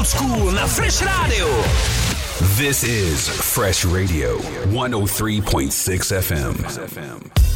School na Fresh Radio. This is Fresh Radio 103.6 FM.